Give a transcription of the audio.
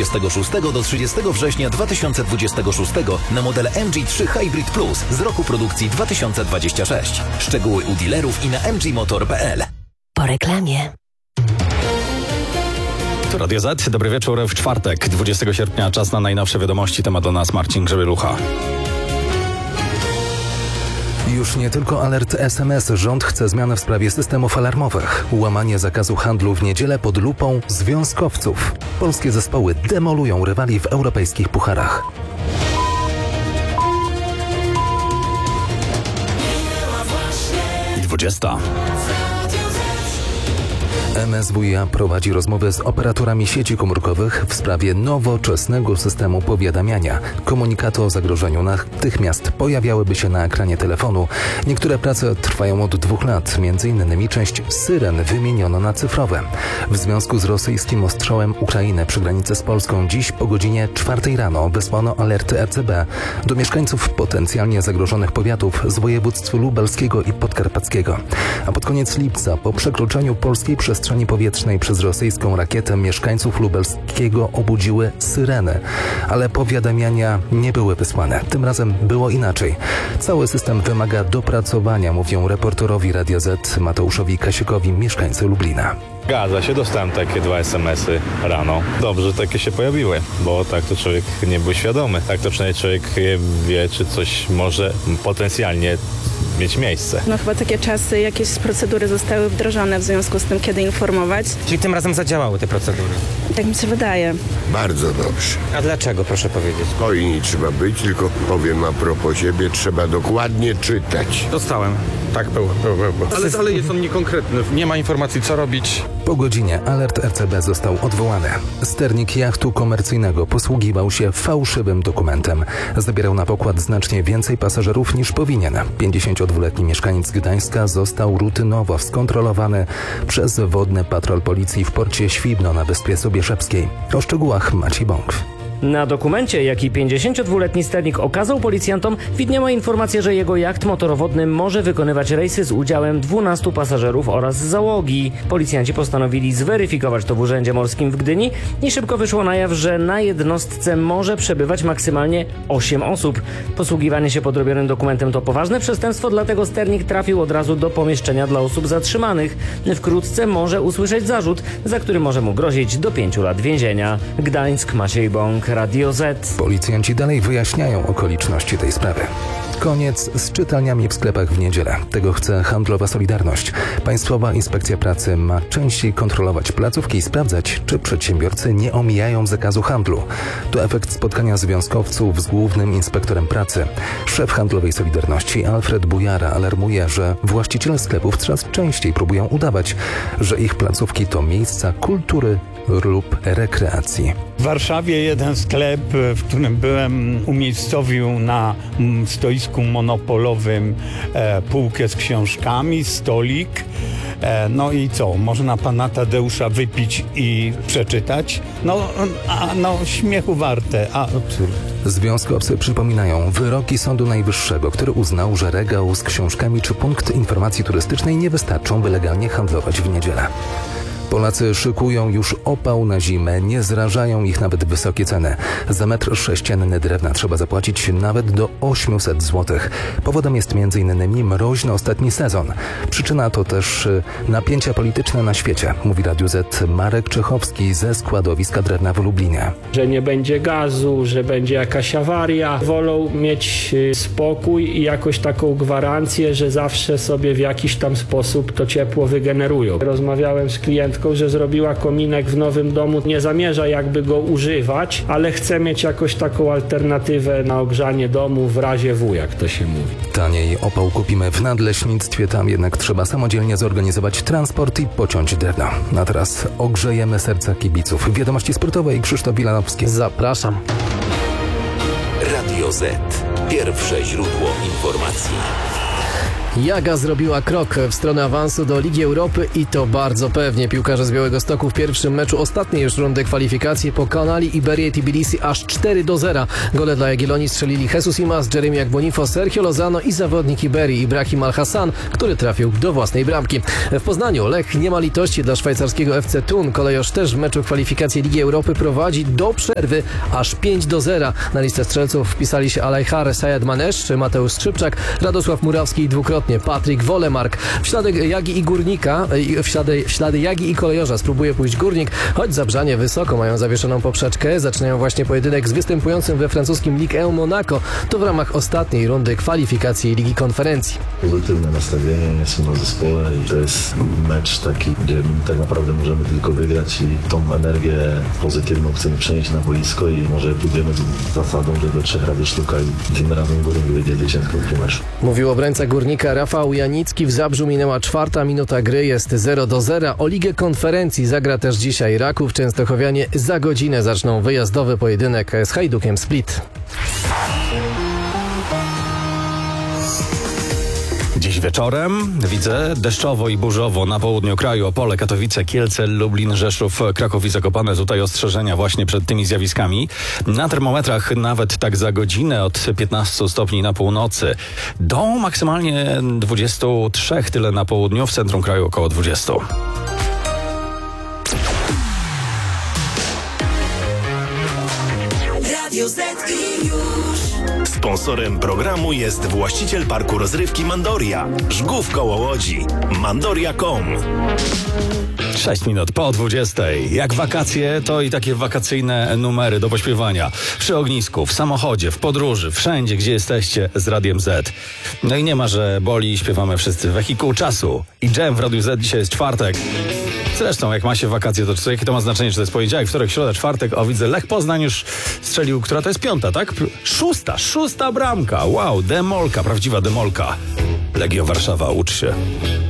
26 do 30 września 2026 na modele MG3 Hybrid Plus z roku produkcji 2026. Szczegóły u dealerów i na mgmotor.pl. Po reklamie. Tu Radio Z. Dobry wieczór w czwartek, 20 sierpnia. Czas na najnowsze wiadomości. Temat do nas Marcin Grzebielucha. Już nie tylko alert SMS. Rząd chce zmiany w sprawie systemów alarmowych. Łamanie zakazu handlu w niedzielę pod lupą związkowców. Polskie zespoły demolują rywali w europejskich pucharach. I 20. MSWiA prowadzi rozmowy z operatorami sieci komórkowych w sprawie nowoczesnego systemu powiadamiania. Komunikaty o zagrożeniu natychmiast pojawiałyby się na ekranie telefonu. Niektóre prace trwają od 2 lat, m.in. część syren wymieniono na cyfrowe. W związku z rosyjskim ostrzałem Ukrainy przy granicy z Polską dziś po godzinie 4 rano wysłano alerty RCB do mieszkańców potencjalnie zagrożonych powiatów z województw lubelskiego i podkarpackiego. A pod koniec lipca po przekroczeniu polskiej przestrzeni powietrznej przez rosyjską rakietę mieszkańców lubelskiego obudziły syreny, ale powiadamiania nie były wysłane. Tym razem było inaczej. Cały system wymaga dopracowania, mówią reporterowi Radia Z Mateuszowi Kasiekowi mieszkańcy Lublina. Zgadza się, dostałem takie 2 SMS-y rano. Dobrze, że takie się pojawiły, bo tak to człowiek nie był świadomy. Tak to przynajmniej człowiek wie, czy coś może potencjalnie mieć miejsce. No chyba takie czasy, jakieś procedury zostały wdrożone w związku z tym, kiedy informować. Czyli tym razem zadziałały te procedury? Tak mi się wydaje. Bardzo dobrze. A dlaczego, proszę powiedzieć? Spokojni trzeba być, tylko powiem a propos siebie, trzeba dokładnie czytać. Dostałem. Tak, było. Ale dalej jest on niekonkretny. Nie ma informacji, co robić. Po godzinie alert RCB został odwołany. Sternik jachtu komercyjnego posługiwał się fałszywym dokumentem. Zabierał na pokład znacznie więcej pasażerów niż powinien. 52-letni mieszkaniec Gdańska został rutynowo skontrolowany przez wodny patrol policji w porcie Świbno na Wyspie Sobieszewskiej. O szczegółach Maciej Bąk. Na dokumencie, jaki 52-letni sternik okazał policjantom, widniała informacja, że jego jacht motorowodny może wykonywać rejsy z udziałem 12 pasażerów oraz załogi. Policjanci postanowili zweryfikować to w Urzędzie Morskim w Gdyni i szybko wyszło na jaw, że na jednostce może przebywać maksymalnie 8 osób. Posługiwanie się podrobionym dokumentem to poważne przestępstwo, dlatego sternik trafił od razu do pomieszczenia dla osób zatrzymanych. Wkrótce może usłyszeć zarzut, za który może mu grozić do 5 lat więzienia. Gdańsk, Maciej Bąk, Radio Z. Policjanci dalej wyjaśniają okoliczności tej sprawy. Koniec z czytelniami w sklepach w niedzielę. Tego chce handlowa Solidarność. Państwowa Inspekcja Pracy ma częściej kontrolować placówki i sprawdzać, czy przedsiębiorcy nie omijają zakazu handlu. To efekt spotkania związkowców z głównym inspektorem pracy. Szef handlowej Solidarności Alfred Bujara alarmuje, że właściciele sklepów coraz częściej próbują udawać, że ich placówki to miejsca kultury lub rekreacji. W Warszawie jeden sklep, w którym byłem, umiejscowił na stoisku monopolowym półkę z książkami, stolik. No i co? Można pana Tadeusza wypić i przeczytać? No śmiechu warte. Absurd. Związkowcy przypominają wyroki Sądu Najwyższego, który uznał, że regał z książkami czy punkt informacji turystycznej nie wystarczą, by legalnie handlować w niedzielę. Polacy szykują już opał na zimę, nie zrażają ich nawet wysokie ceny. Za metr sześcienny drewna trzeba zapłacić nawet do 800 zł. Powodem jest m.in. mroźny ostatni sezon. Przyczyna to też napięcia polityczne na świecie, mówi Radiu Z Marek Czechowski ze składowiska drewna w Lublinie. Że nie będzie gazu, że będzie jakaś awaria. Wolą mieć spokój i jakoś taką gwarancję, że zawsze sobie w jakiś tam sposób to ciepło wygenerują. Rozmawiałem z klientką, że zrobiła kominek w nowym domu, nie zamierza jakby go używać, ale chce mieć jakoś taką alternatywę na ogrzanie domu w razie W, jak to się mówi. Taniej opał kupimy w nadleśnictwie, tam jednak trzeba samodzielnie zorganizować transport i pociąć drewno. A teraz ogrzejemy serca kibiców. Wiadomości sportowe i Krzysztof Wilanowski. Zapraszam. Radio Z. Pierwsze źródło informacji. Jaga zrobiła krok w stronę awansu do Ligi Europy i to bardzo pewnie. Piłkarze z Białegostoku w pierwszym meczu ostatniej już rundy kwalifikacji pokonali Iberię Tbilisi aż 4-0. Gole dla Jagiellonii strzelili Jesus Imaz, Jeremy Agbonifo, Sergio Lozano i zawodnik Iberii Ibrahim Al-Hassan, który trafił do własnej bramki. W Poznaniu Lech nie ma litości dla szwajcarskiego FC Thun. Kolejorz też w meczu kwalifikacji Ligi Europy prowadzi do przerwy aż 5-0. Na listę strzelców wpisali się Alajhar Sayed Manesz, Mateusz Skrzypczak, Radosław Murawski i dwukrotnie Patryk Wolemark. W ślady Jagi i Górnika, w ślady Jagi i Kolejorza spróbuje pójść Górnik, choć Zabrzanie wysoko mają zawieszoną poprzeczkę. Zaczynają właśnie pojedynek z występującym we francuskim Ligue 1 Monaco. To w ramach ostatniej rundy kwalifikacji Ligi Konferencji. Pozytywne nastawienie, jestem na zespole i to jest mecz taki, gdzie tak naprawdę możemy tylko wygrać i tą energię pozytywną chcemy przenieść na boisko i może pójdziemy z zasadą, że do 3 razy sztuka i tym razem Górnik wyjdzie zwycięsko w tym meczu. Mówił obrońca Górnika Rafał Janicki. W Zabrzu minęła 4. minuta gry, jest 0-0. O Ligę Konferencji zagra też dzisiaj Raków. Częstochowianie za godzinę zaczną wyjazdowy pojedynek z Hajdukiem Split. Dziś wieczorem widzę deszczowo i burzowo na południu kraju. Opole, Katowice, Kielce, Lublin, Rzeszów, Kraków i Zakopane. Tutaj ostrzeżenia właśnie przed tymi zjawiskami. Na termometrach nawet tak za godzinę od 15 stopni na północy do maksymalnie 23, tyle na południu, w centrum kraju około 20. Radio Z i już. Sponsorem programu jest właściciel parku rozrywki Mandoria, Żgów koło Łodzi. Mandoria.com. 6 minut po 20. Jak wakacje, to i takie wakacyjne numery do pośpiewania. Przy ognisku, w samochodzie, w podróży, wszędzie, gdzie jesteście z Radiem Z. No i nie ma, że boli, śpiewamy wszyscy. Wehikuł czasu i Jam w Radiu Z. Dzisiaj jest czwartek. Zresztą, jak ma się wakacje, to jakie to ma znaczenie, czy to jest poniedziałek, wtorek, środa, czwartek? O, widzę, Lech Poznań już strzelił, która to jest 5, tak? Szósta bramka. Wow, demolka, prawdziwa demolka. Legio Warszawa, ucz się.